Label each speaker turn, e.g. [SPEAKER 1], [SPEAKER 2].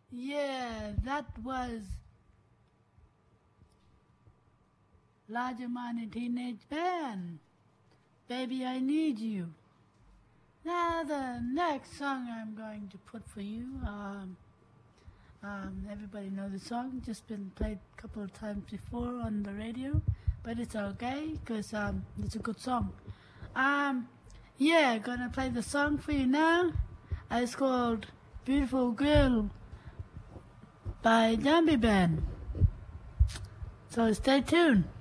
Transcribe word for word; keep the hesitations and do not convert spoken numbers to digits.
[SPEAKER 1] Yeah, that was Larger Minded Teenage Band. Baby, I Need You. Now the next song I'm going to put for you, um, um, everybody knows the song, just been played a couple of times before on the radio, but it's okay because um, it's a good song. Um, yeah, gonna play the song for you now. It's called Beautiful Girl by Zombie Band. So stay tuned.